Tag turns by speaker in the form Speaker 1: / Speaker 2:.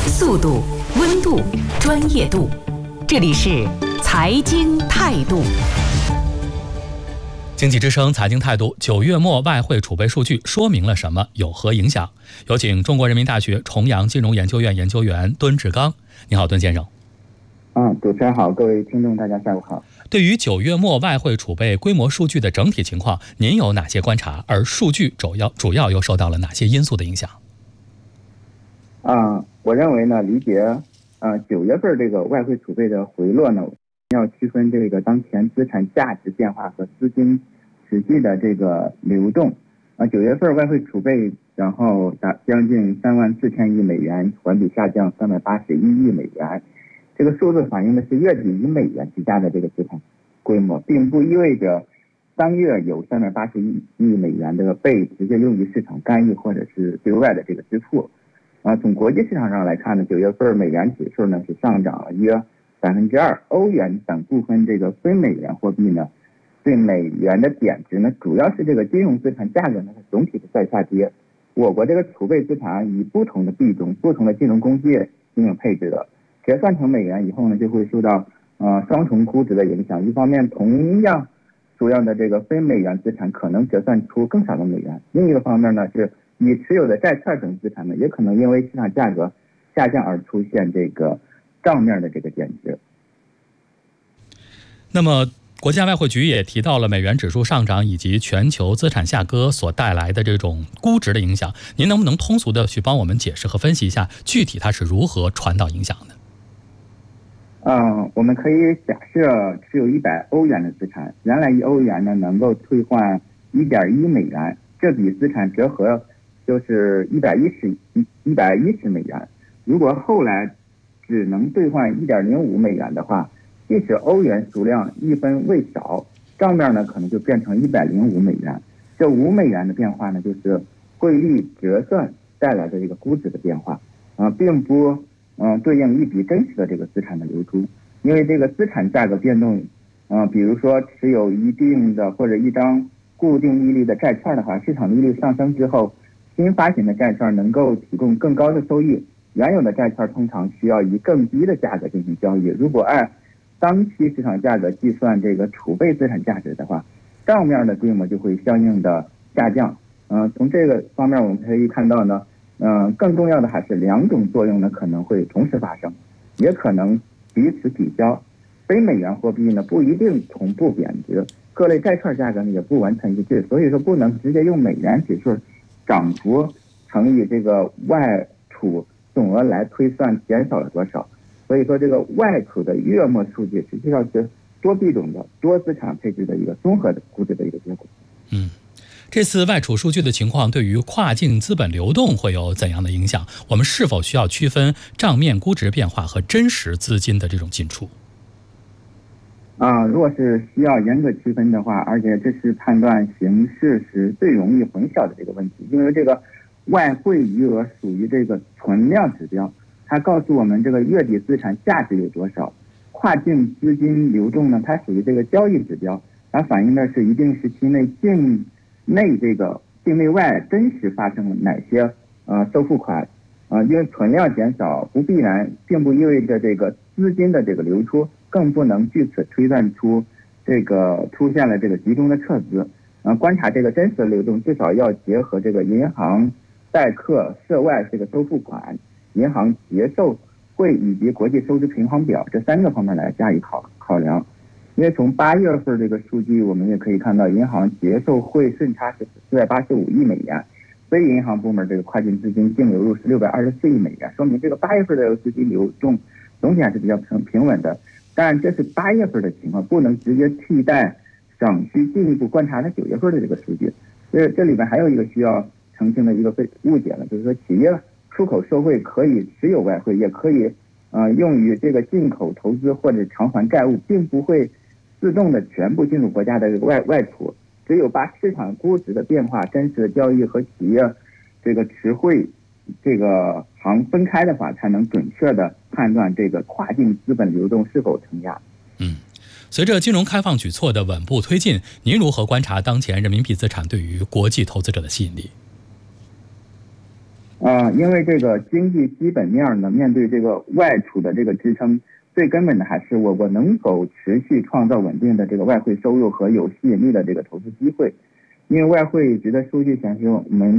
Speaker 1: 速度、温度、专业度，这里是财经态度。经济之声财经态度，9月末外汇储备数据说明了什么？有何影响？有请中国人民大学重阳金融研究院研究员敦志刚。你好，敦先生。
Speaker 2: 主持人好，各位听众大家下午好。
Speaker 1: 对于9月末外汇储备规模数据的整体情况，您有哪些观察？而数据主要又受到了哪些因素的影响？
Speaker 2: 我认为呢，理解9月份这个外汇储备的回落呢，要区分这个当前资产价值变化和资金实际的这个流动。9月份外汇储备然后达将近34000亿美元，环比下降381亿美元。这个数字反映的是月底以美元计价的这个资产规模，并不意味着当月有381亿美元的被直接用于市场干预或者是对外的这个支付。从国际市场上来看呢，9月份美元指数呢是上涨了约2%，欧元等部分这个非美元货币呢对美元的贬值呢，主要是这个金融资产价格呢总体是在下跌。我国这个储备资产以不同的币种、不同的金融工具进行配置的，折算成美元以后呢，就会受到双重估值的影响。一方面，同样数量的这个非美元资产可能折算出更少的美元；另一个方面呢，是已持有的债券等资产呢，也可能因为市场价格下降而出现这个账面的这个贬值。
Speaker 1: 那么，国家外汇局也提到了美元指数上涨以及全球资产下跌所带来的这种估值的影响。您能不能通俗的去帮我们解释和分析一下，具体它是如何传导影响的？
Speaker 2: 我们可以假设持有100欧元的资产，原来1欧元呢能够兑换1.1美元，这笔资产折合就是110美元。如果后来只能兑换1.05美元的话，即使欧元数量一分未少，账面呢可能就变成105美元。这5美元的变化呢，就是汇率折算带来的这个估值的变化，并不对应一笔真实的这个资产的流出。因为这个资产价格变动，比如说持有一定的或者一张固定利率的债券的话，市场利率上升之后，新发行的债券能够提供更高的收益，原有的债券通常需要以更低的价格进行交易。如果按当期市场价格计算这个储备资产价值的话，账面的规模就会相应的下降。从这个方面我们可以看到呢，更重要的还是两种作用呢可能会同时发生，也可能彼此抵消。非美元货币呢不一定同步贬值，各类债券价格呢也不完全一致，所以说不能直接用美元指数涨幅乘以这个外储总额来推算减少了多少。所以说这个外储的月末数据实际上是多币种的多资产配置的一个综合的估值的一个结果。
Speaker 1: 这次外储数据的情况对于跨境资本流动会有怎样的影响？我们是否需要区分账面估值变化和真实资金的这种进出？
Speaker 2: 如果是需要严格区分的话，而且这是判断形势时最容易混淆的这个问题。因为这个外汇余额属于这个存量指标，它告诉我们这个月底资产价值有多少；跨境资金流动呢，它属于这个交易指标，它反映的是一定时期内境内外真实发生了哪些收付款。因为存量减少并不意味着这个资金的这个流出，更不能据此推断出这个出现了这个集中的撤资。观察这个真实的流动，至少要结合这个银行代客涉外这个收付款、银行结售汇以及国际收支平衡表这3个方面来加以考量。因为从8月份这个数据我们也可以看到，银行结售汇顺差是485亿美元，非银行部门这个跨境资金净流入是624亿美元，说明这个8月份的资金流动总体还是比较平稳的。当然这是8月份的情况，不能直接替代省需进一步观察的9月份的这个数据。这里面还有一个需要澄清的一个误解呢，就是说企业出口受惠可以持有外汇，也可以用于这个进口投资或者偿还债务，并不会自动的全部进入国家的这个外储。只有把市场估值的变化、真实的交易和企业这个持汇这个行分开的话，才能准确的判断这个跨境资本流动是否承压。
Speaker 1: 随着金融开放举措的稳步推进，您如何观察当前人民币资产对于国际投资者的吸引力？
Speaker 2: 因为这个经济基本面呢，面对这个外储的这个支撑，最根本的还是我国能否持续创造稳定的这个外汇收入和有吸引力的这个投资机会。因为外汇局的数据显示，我们